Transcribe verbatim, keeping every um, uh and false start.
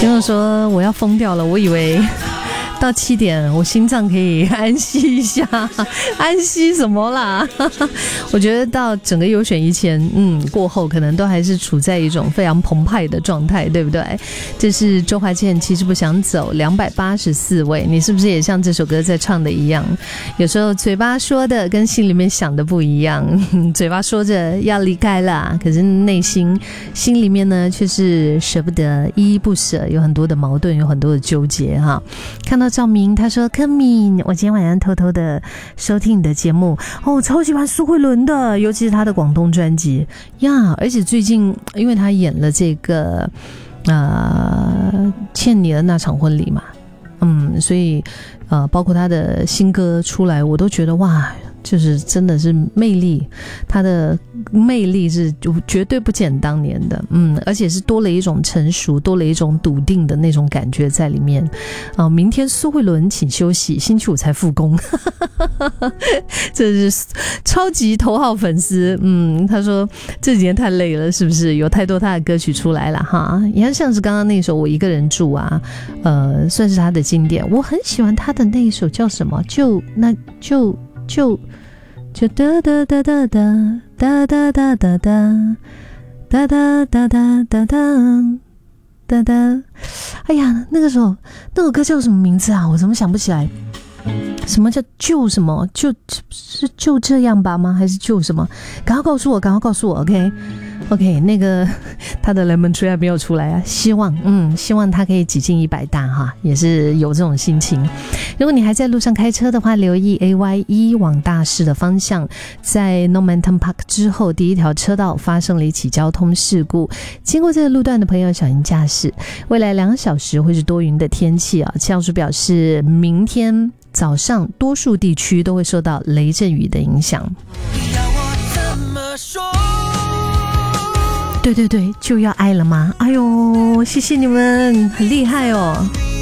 结果说我要疯掉了，我以为到七点我心脏可以安息一下，安息什么啦？我觉得到整个优选一千嗯过后，可能都还是处在一种非常澎湃的状态，对不对？这是周华健其实不想走两百八十四位，你是不是也像这首歌在唱的一样，有时候嘴巴说的跟心里面想的不一样，嘴巴说着要离开了，可是内心心里面呢却是舍不得，依依不舍，有很多的矛盾，有很多的纠结哈。看到赵明他说柯敏，我今天晚上偷偷的收听你的节目哦，我超喜欢苏慧伦的，尤其是他的广东专辑呀，而且最近因为他演了这个呃欠你的那场婚礼嘛，嗯，所以呃包括他的新歌出来，我都觉得哇，就是真的是魅力，他的魅力是绝对不减当年的，嗯，而且是多了一种成熟，多了一种笃定的那种感觉在里面。呃、明天苏慧伦请休息，星期五才复工，这是超级头号粉丝。嗯，他说这几天太累了，是不是有太多他的歌曲出来了哈？你看像是刚刚那首《我一个人住》啊，呃，算是他的经典。我很喜欢他的那一首叫什么？就那就。就就哒哒哒哒哒哒哒哒哒哒哒哒哒哒哒哒哒哒，哎呀，那个时候那首歌叫什么名字啊？我怎么想不起来？什么叫就什么？就是就这样吧吗？还是就什么？赶快告诉我，赶快告诉我 ，OK。OK， 那个他的 Lemon Tree 还没有出来啊，希望嗯，希望他可以挤进一百大哈，也是有这种心情。如果你还在路上开车的话，留意 A Y 一往大市的方向，在 Normanton Park 之后第一条车道发生了一起交通事故，经过这个路段的朋友小心驾驶。未来两小时会是多云的天气啊，气象署表示明天早上多数地区都会受到雷阵雨的影响。对对对，就要爱了吗？哎呦，谢谢你们，很厉害哦。